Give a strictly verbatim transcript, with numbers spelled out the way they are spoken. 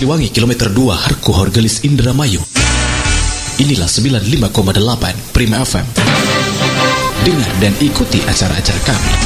Siliwangi kilometer dua Harku Horgelis Indramayu. Inilah sembilan puluh lima koma delapan Prima F M. Dengar dan ikuti acara-acara kami.